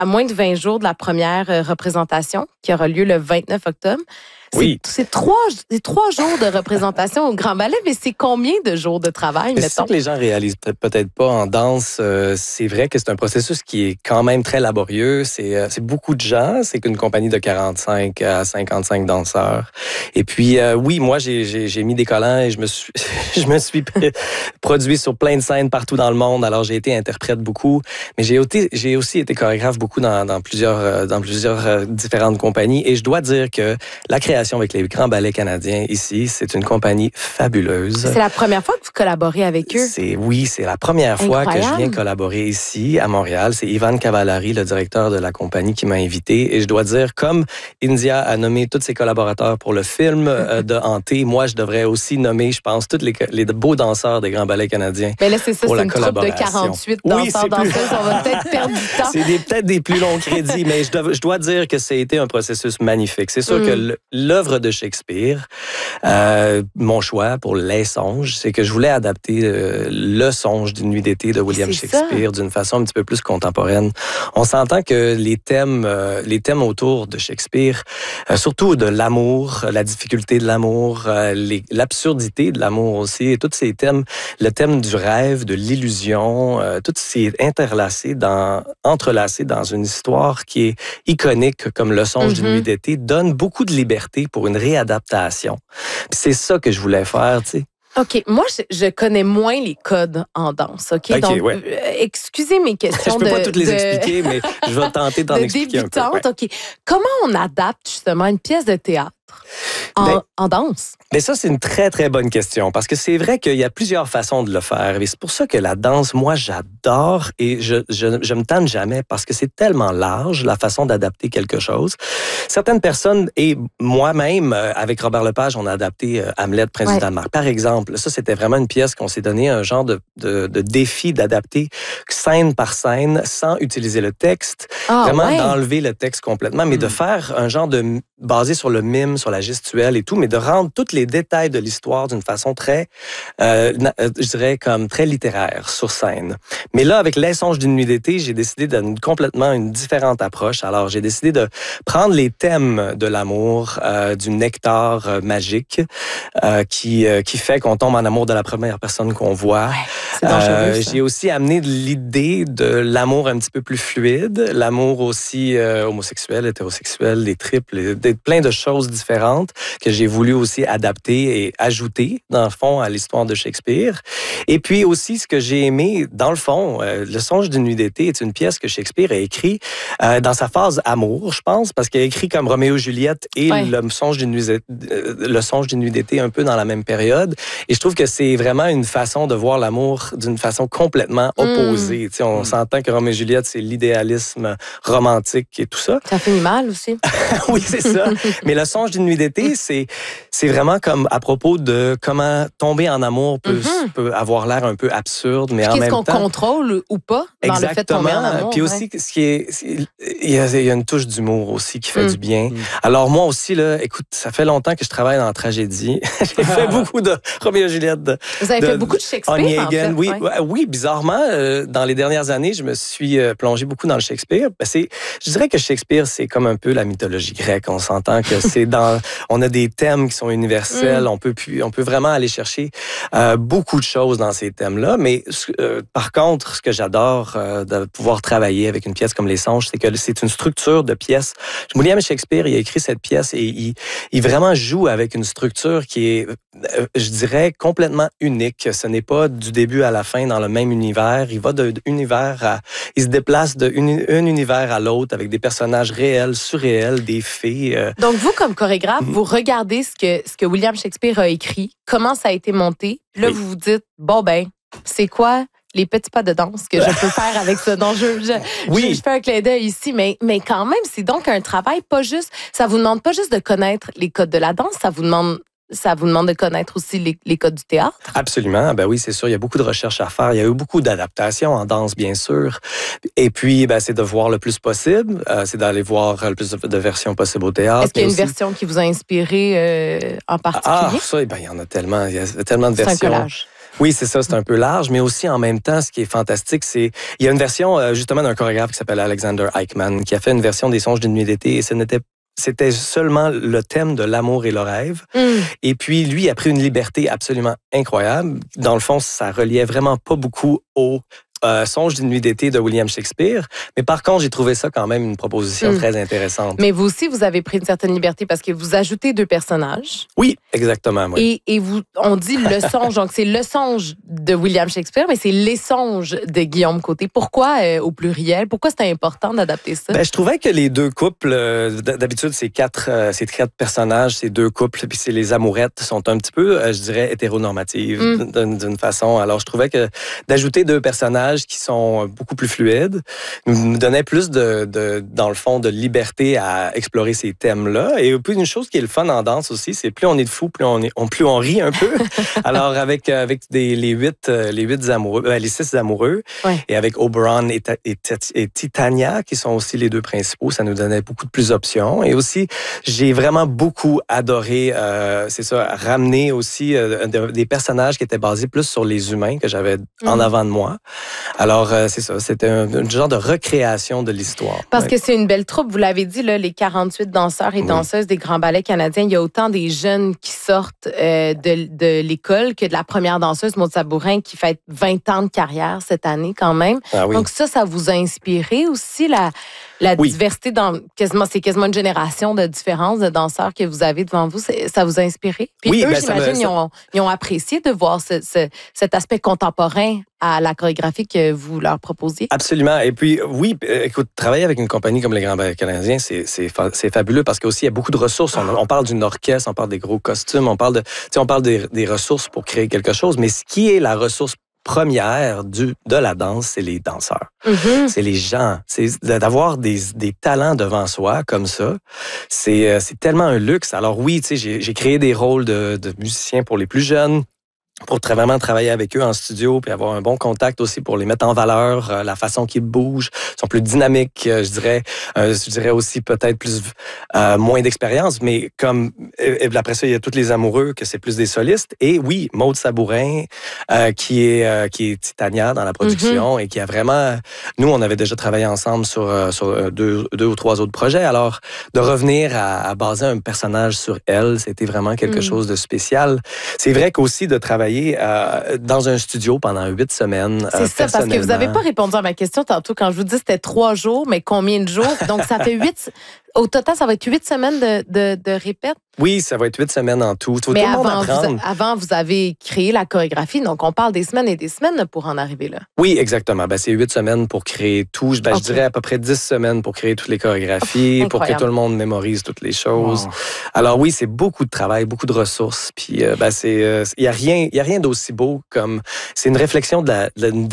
à moins de 20 jours de la première représentation qui aura lieu le 29 octobre. Oui. C'est trois jours de représentation au Grand Ballet, mais c'est combien de jours de travail, mettons? C'est ça que les gens réalisent peut-être pas en danse. C'est vrai que c'est un processus qui est quand même très laborieux. C'est beaucoup de gens. C'est qu'une compagnie de 45 à 55 danseurs. Et puis, oui, moi, j'ai mis des collants et je me suis produit sur plein de scènes partout dans le monde. Alors, j'ai été interprète beaucoup, mais j'ai aussi été chorégraphe beaucoup dans plusieurs différentes compagnies. Et je dois dire que la création avec les Grands Ballets canadiens ici, c'est une compagnie fabuleuse. C'est la première fois que vous collaborez avec eux? Oui, c'est la première fois que je viens collaborer ici, à Montréal. C'est Ivan Cavallari, le directeur de la compagnie, qui m'a invité. Et je dois dire, comme India a nommé tous ses collaborateurs pour le film de Hanté, moi, je devrais aussi nommer, je pense, tous les beaux danseurs des Grands Ballets canadiens. Mais là, c'est ça, c'est une troupe de 48 danseurs, danseuses. On va peut-être perdre du temps. C'est peut-être des plus longs crédits, mais je dois dire que ça a été un processus magnifique. C'est sûr que l'œuvre de Shakespeare, mon choix pour Les Songes, c'est que je voulais adapter le songe d'une nuit d'été de William Shakespeare d'une façon un petit peu plus contemporaine. On s'entend que les thèmes autour de Shakespeare, surtout de l'amour, la difficulté de l'amour, l'absurdité de l'amour aussi, et tous ces thèmes, le thème du rêve, de l'illusion, tout c'est entrelacé dans une histoire qui est iconique comme le songe d'une nuit d'été, donne beaucoup de liberté pour une réadaptation. Puis c'est ça que je voulais faire, tu sais. OK. Moi, je connais moins les codes en danse. OK? Donc, excusez mes questions. Je peux pas toutes les expliquer, mais je vais tenter d'en expliquer un peu. Ouais. OK. Comment on adapte justement une pièce de théâtre en danse? Mais ça, c'est une très, très bonne question parce que c'est vrai qu'il y a plusieurs façons de le faire. Et c'est pour ça que la danse, moi, j'adore et je me tanne jamais parce que c'est tellement large, la façon d'adapter quelque chose. Certaines personnes, et moi-même, avec Robert Lepage, on a adapté Hamlet, Prince du Danemark. Par exemple, ça, c'était vraiment une pièce qu'on s'est donné un genre de défi d'adapter scène par scène sans utiliser le texte, d'enlever le texte complètement, mais de faire un genre de basé sur le mime, sur la gestuelle et tout, mais de rendre tous les détails de l'histoire d'une façon très, je dirais, comme très littéraire sur scène. Mais là, avec Les Songes d'une nuit d'été, j'ai décidé d'une complètement une différente approche. Alors, j'ai décidé de prendre les thèmes de l'amour, du nectar magique qui fait qu'on tombe en amour de la première personne qu'on voit. J'ai aussi amené l'idée de l'amour un petit peu plus fluide, l'amour aussi homosexuel, hétérosexuel, les triples, plein de choses différentes que j'ai voulu aussi adapter et ajouter, dans le fond, à l'histoire de Shakespeare. Et puis aussi, ce que j'ai aimé, dans le fond, Le songe d'une nuit d'été est une pièce que Shakespeare a écrite dans sa phase amour, je pense, parce qu'il a écrit comme Roméo et Juliette et le songe d'une nuit d'été un peu dans la même période. Et je trouve que c'est vraiment une façon de voir l'amour d'une façon complètement opposée. Tu sais, on s'entend que Roméo et Juliette, c'est l'idéalisme romantique et tout ça. Ça finit mal aussi. Oui, c'est ça. Mais Le songe d'une nuit d'été, c'est vraiment comme à propos de comment tomber en amour peut avoir l'air un peu absurde, mais en même temps... Qu'est-ce qu'on contrôle ou pas dans le fait de tomber en amour? Puis aussi, il y a une touche d'humour aussi qui fait du bien. Alors moi aussi, là, écoute, ça fait longtemps que je travaille dans la tragédie. J'ai fait beaucoup de Roméo et Juliette. Vous avez fait beaucoup de Shakespeare, en fait. Oui, bizarrement, dans les dernières années, je me suis plongé beaucoup dans le Shakespeare. Je dirais que Shakespeare, c'est comme un peu la mythologie grecque. On s'entend que on a des thèmes qui sont universels. On peut vraiment aller chercher beaucoup de choses dans ces thèmes-là. Mais par contre, ce que j'adore de pouvoir travailler avec une pièce comme Les Songes, c'est que c'est une structure de pièce. William Shakespeare, il a écrit cette pièce et il vraiment joue avec une structure qui est, je dirais, complètement unique. Ce n'est pas du début à la fin dans le même univers. Il va il se déplace d'un univers à l'autre avec des personnages réels, surréels, des fées. Donc vous, comme chorégraphe, vous regardez ce que William Shakespeare a écrit, comment ça a été monté. Là, vous vous dites, bon ben, c'est quoi les petits pas de danse que je peux faire avec ça? Donc, je fais un clin d'œil ici, mais quand même, c'est donc un travail pas juste... Ça vous demande pas juste de connaître les codes de la danse, ça vous demande de connaître aussi les codes du théâtre? Absolument. Ben oui, c'est sûr. Il y a beaucoup de recherches à faire. Il y a eu beaucoup d'adaptations en danse, bien sûr. Et puis, c'est de voir le plus possible. C'est d'aller voir le plus de versions possibles au théâtre. Est-ce qu'il y a une version qui vous a inspiré en particulier? Ça, il y en a tellement. Il y a tellement de versions. C'est un collage. Oui, c'est ça, c'est un peu large, mais aussi en même temps, ce qui est fantastique, c'est il y a une version justement d'un chorégraphe qui s'appelle Alexander Eichmann qui a fait une version des Songes d'une nuit d'été et c'était seulement le thème de l'amour et le rêve. Et puis, lui a pris une liberté absolument incroyable. Dans le fond, ça reliait vraiment pas beaucoup au Songe d'une nuit d'été de William Shakespeare. Mais par contre, j'ai trouvé ça quand même une proposition très intéressante. Mais vous aussi, vous avez pris une certaine liberté parce que vous ajoutez 2 personnages. Oui, exactement. Oui. Et on dit le songe, donc c'est le songe de William Shakespeare, mais c'est les songes de Guillaume Côté. Pourquoi au pluriel? Pourquoi c'était important d'adapter ça? Je trouvais que les 2 couples, d'habitude, c'est 4 personnages, c'est 2 couples, puis c'est les amourettes, sont un petit peu, je dirais, hétéronormatives d'une façon. Alors, je trouvais que d'ajouter 2 personnages qui sont beaucoup plus fluides me donnait plus dans le fond, de liberté à explorer ces thèmes-là. Et puis, une chose qui est le fun en danse aussi, c'est plus on est de fou, plus on rit un peu. Alors, avec les 8 amoureux, les 6 amoureux, et avec Oberon et Titania, qui sont aussi les 2 principaux, ça nous donnait beaucoup de plus d'options. Et aussi, j'ai vraiment beaucoup adoré, c'est ça, ramener aussi des personnages qui étaient basés plus sur les humains que j'avais en avant de moi. Alors, c'est ça, c'était un genre de recréation de l'histoire. Parce que c'est une belle troupe, vous l'avez dit, là, les 48 danseurs et danseuses des grands ballets canadiens. Il y a autant des jeunes qui sortent de l'école que de la première danseuse, Maude Sabourin, qui fait 20 ans de carrière cette année quand même. Ah oui. Donc ça vous a inspiré aussi la diversité c'est quasiment une génération de différences de danseurs que vous avez devant vous. Ça vous a inspiré? Puis eux, j'imagine, ils ont apprécié de voir cet aspect contemporain à la chorégraphie que vous leur proposiez. Absolument. Et puis, oui, écoute, travailler avec une compagnie comme les Grands Ballets Canadiens, c'est fabuleux parce qu'aussi, il y a beaucoup de ressources. On parle d'une orchestre, on parle des gros costumes, on parle des ressources pour créer quelque chose. Mais ce qui est la ressource première de la danse, c'est les danseurs. C'est les gens. C'est d'avoir des talents devant soi comme ça. C'est tellement un luxe. Alors oui, j'ai créé des rôles de musiciens pour les plus jeunes, pour vraiment travailler avec eux en studio puis avoir un bon contact aussi pour les mettre en valeur, la façon qu'ils bougent, sont plus dynamiques, je dirais aussi peut-être plus moins d'expérience, mais comme après ça il y a tous les amoureux que c'est plus des solistes et oui, Maude Sabourin qui est Titania dans la production et qui a vraiment nous on avait déjà travaillé ensemble sur 2 ou 3 autres projets, alors de revenir à baser un personnage sur elle, c'était vraiment quelque chose de spécial. C'est vrai qu'aussi de travailler dans un studio pendant 8 semaines. C'est ça, parce que vous n'avez pas répondu à ma question tantôt quand je vous dis c'était 3 jours, mais combien de jours? Donc, ça fait 8... Au total, ça va être 8 semaines de répète? Oui, ça va être 8 semaines en tout. Mais avant, vous avez créé la chorégraphie, donc on parle des semaines et des semaines pour en arriver là. Oui, exactement. C'est 8 semaines pour créer tout. Je dirais à peu près 10 semaines pour créer toutes les chorégraphies, pour que tout le monde mémorise toutes les choses. Wow. Alors oui, c'est beaucoup de travail, beaucoup de ressources. Puis il y a rien d'aussi beau comme... C'est une réflexion d'une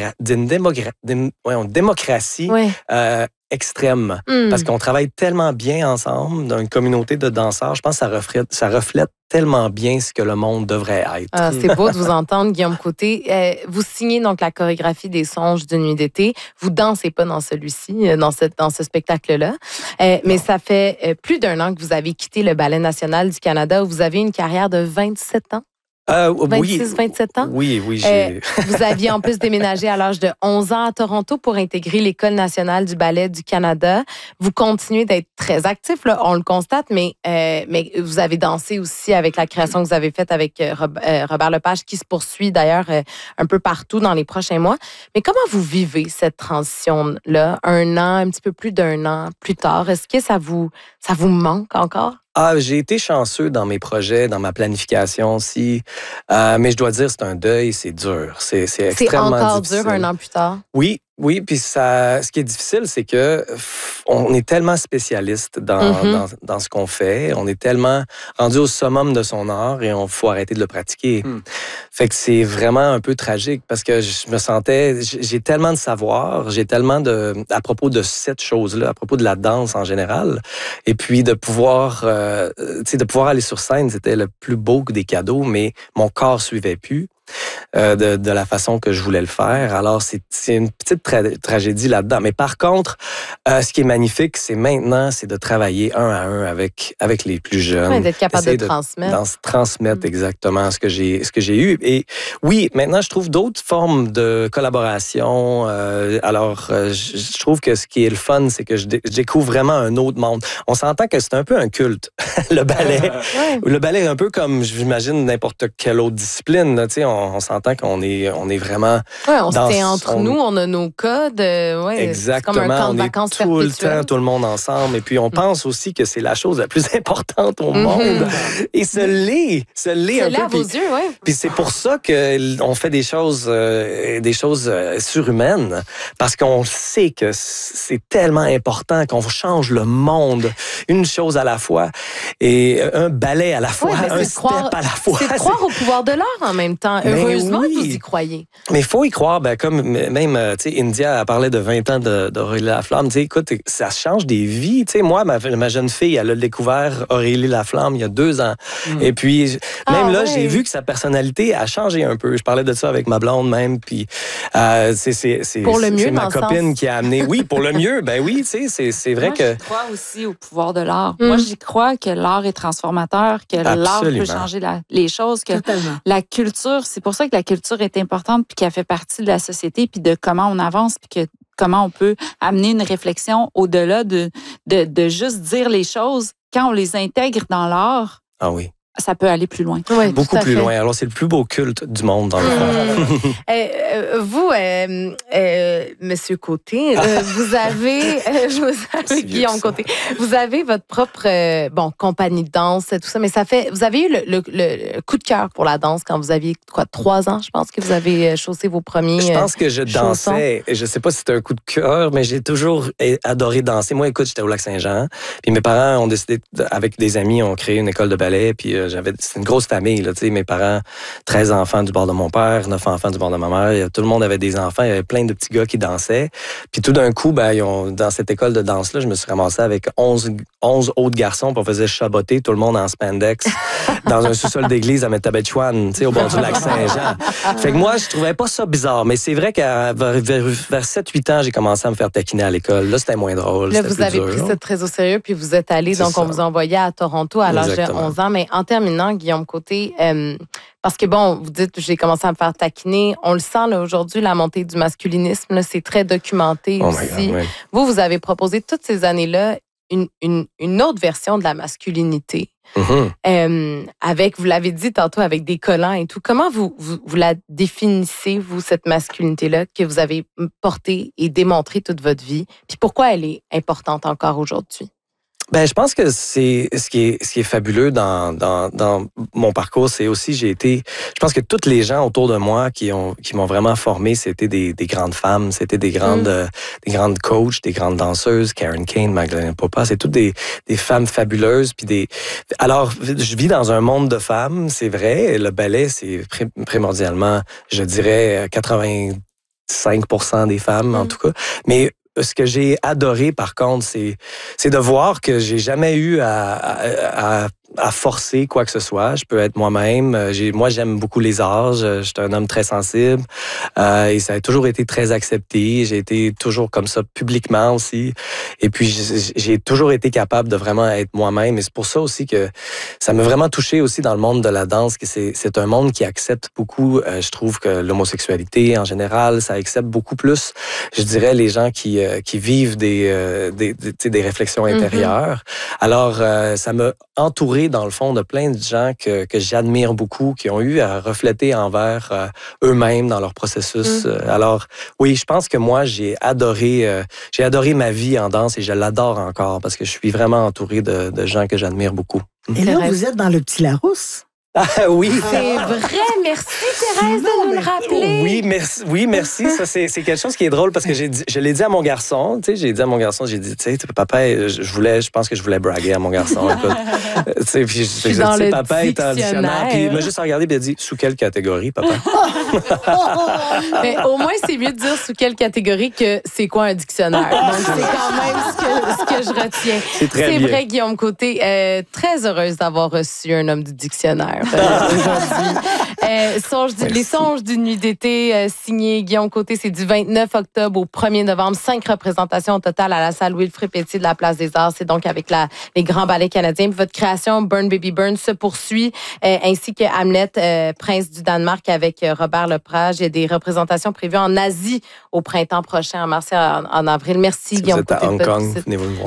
démocratie extrême. Parce qu'on travaille tellement bien ensemble dans une communauté de danseurs. Je pense que ça reflète tellement bien ce que le monde devrait être. C'est beau de vous entendre, Guillaume Côté. Vous signez donc la chorégraphie des Songes d'une nuit d'été. Vous dansez pas dans celui-ci, dans ce spectacle-là. Mais ça fait plus d'1 an que vous avez quitté le Ballet national du Canada où vous avez une carrière de 27 ans. 26-27 ans? Oui. Vous aviez en plus déménagé à l'âge de 11 ans à Toronto pour intégrer l'École nationale du ballet du Canada. Vous continuez d'être très actif, là, on le constate, mais vous avez dansé aussi avec la création que vous avez faite avec Robert Lepage, qui se poursuit d'ailleurs un peu partout dans les prochains mois. Mais comment vous vivez cette transition-là, 1 an, un petit peu plus d'1 an plus tard? Est-ce que ça vous manque encore? J'ai été chanceux dans mes projets, dans ma planification aussi. Mais je dois dire, c'est un deuil, c'est dur. C'est extrêmement difficile. C'est encore dur 1 an plus tard? Oui, puis ce qui est difficile, c'est que on est tellement spécialiste dans ce qu'on fait, on est tellement rendu au summum de son art et faut arrêter de le pratiquer. Fait que c'est vraiment un peu tragique parce que je me sentais, j'ai tellement de savoir, j'ai tellement à propos de cette chose-là, à propos de la danse en général, et puis de pouvoir aller sur scène, c'était le plus beau des cadeaux, mais mon corps suivait plus. de la façon que je voulais le faire. Alors, c'est une petite tragédie là-dedans. Mais par contre, ce qui est magnifique, c'est maintenant, c'est de travailler un à un avec les plus jeunes. Ouais, d'être capable de transmettre. Transmettre exactement ce que j'ai eu. Et oui, maintenant, je trouve d'autres formes de collaboration. Je trouve que ce qui est le fun, c'est que je découvre vraiment un autre monde. On s'entend que c'est un peu un culte, le ballet. Le ballet est un peu comme, j'imagine, n'importe quelle autre discipline. Là, on s'entend qu'on est vraiment... Oui, on se tient entre nous, on a nos codes. Exactement, c'est comme un camp de on vacances est tout le temps, tout le monde ensemble. Et puis, on pense aussi que c'est la chose la plus importante au monde. Et ce l'est un peu. À vos yeux, oui. Puis c'est pour ça qu'on fait des choses surhumaines, parce qu'on sait que c'est tellement important qu'on change le monde, une chose à la fois, et un ballet à la fois, un step à la fois. C'est de croire au pouvoir de l'art en même temps. Heureusement que vous y croyez. Mais il faut y croire, comme même, India, elle parlait de 20 ans d'Aurélie Laflamme. Écoute, ça change des vies. Moi, ma jeune fille, elle a découvert Aurélie Laflamme il y a 2 ans. Et puis, même là, j'ai vu que sa personnalité a changé un peu. Je parlais de ça avec ma blonde même. Puis, c'est pour le mieux, c'est ma copine qui a amené. Oui, pour le mieux. Ben oui, c'est vrai que... Moi, je crois aussi au pouvoir de l'art. Moi, j'y crois que l'art est transformateur, que l'art peut changer les choses, que la culture, c'est pour ça que la culture est importante puis qu'elle fait partie de la société puis de comment on avance puis que comment on peut amener une réflexion au-delà de juste dire les choses. Quand on les intègre dans l'art, ça peut aller plus loin. Oui, beaucoup plus loin. Alors, c'est le plus beau culte du monde, dans le fond. Vous, Monsieur Côté, vous avez Guillaume Côté, vous avez votre propre compagnie de danse, tout ça, mais vous avez eu le coup de cœur pour la danse quand vous aviez 3 ans, je pense que vous avez chaussé vos premiers. Je pense que je dansais. Je sais pas si c'était un coup de cœur, mais j'ai toujours adoré danser. Moi, écoute, j'étais au Lac-Saint-Jean, puis mes parents ont décidé, avec des amis, ont créé une école de ballet, puis c'était une grosse famille, là, mes parents, 13 enfants du bord de mon père, 9 enfants du bord de ma mère. Tout le monde avait des enfants. Il y avait plein de petits gars qui dansaient. Puis tout d'un coup, dans cette école de danse-là, je me suis ramassé avec 11 autres garçons. Puis on faisait chaboter tout le monde en spandex dans un sous-sol d'église à Métabetchouane, au bord du lac Saint-Jean. Fait que moi, je trouvais pas ça bizarre. Mais c'est vrai qu'à vers 7-8 ans, j'ai commencé à me faire taquiner à l'école. Là, c'était moins drôle. Là, vous avez pris ça très au sérieux, puis vous êtes allé, donc on vous a envoyé à Toronto à l'âge de 11 ans. Mais en terminant, Guillaume Côté, parce que vous dites, j'ai commencé à me faire taquiner. On le sent là, aujourd'hui, la montée du masculinisme, là, c'est très documenté aussi. God, oui. Vous avez proposé toutes ces années-là une autre version de la masculinité. Avec, vous l'avez dit tantôt, avec des collants et tout. Comment vous la définissez, vous, cette masculinité-là que vous avez portée et démontrée toute votre vie? Puis pourquoi elle est importante encore aujourd'hui? Je pense que c'est ce qui est fabuleux dans mon parcours, c'est aussi je pense que toutes les gens autour de moi qui m'ont vraiment formé, c'était des grandes femmes, c'était des grandes coachs, des grandes danseuses, Karen Kane, Magdalena Popa, c'est toutes des femmes fabuleuses alors je vis dans un monde de femmes, c'est vrai, le ballet c'est primordialement, je dirais 85% des femmes en tout cas, mais ce que j'ai adoré, par contre, c'est de voir que j'ai jamais eu à forcer quoi que ce soit. Je peux être moi-même. Moi, j'aime beaucoup les arts. Je suis un homme très sensible. Et ça a toujours été très accepté. J'ai été toujours comme ça publiquement aussi. Et puis, j'ai toujours été capable de vraiment être moi-même. Et c'est pour ça aussi que ça m'a vraiment touché aussi dans le monde de la danse. Que c'est un monde qui accepte beaucoup, je trouve, que l'homosexualité en général, ça accepte beaucoup plus, je dirais, les gens qui vivent des réflexions intérieures. Alors, ça m'a entouré dans le fond de plein de gens que j'admire beaucoup, qui ont eu à refléter envers eux-mêmes dans leur processus. Alors, oui, je pense que moi, j'ai adoré ma vie en danse et je l'adore encore parce que je suis vraiment entouré de gens que j'admire beaucoup. Et là, vous êtes dans le Petit Larousse. Ah oui. C'est vrai, merci Thérèse de nous le rappeler. Oui, merci. Ça, c'est quelque chose qui est drôle parce que je l'ai dit à mon garçon. J'ai dit, papa, je pense que je voulais braguer à mon garçon. Puis j'ai dit, papa est en dictionnaire. Puis il m'a juste regardé et il a dit, sous quelle catégorie, papa? Mais au moins, c'est mieux de dire sous quelle catégorie que c'est quoi un dictionnaire. Donc, c'est quand même ce que je retiens. C'est vrai, Guillaume Côté. Très heureuse d'avoir reçu un homme du dictionnaire aujourd'hui. Les songes d'une nuit d'été, signé Guillaume Côté, c'est du 29 octobre au 1er novembre. 5 représentations au total à la salle Wilfrid Pétier de la Place des Arts. C'est donc avec les grands ballets canadiens. Puis votre création, Burn Baby Burn, se poursuit, ainsi que Hamlet, Prince du Danemark avec Robert Lepage. Il y a des représentations prévues en Asie au printemps prochain, en mars et en avril. Merci, si Guillaume Côté. Vous êtes à Hong Kong, venez vous voir.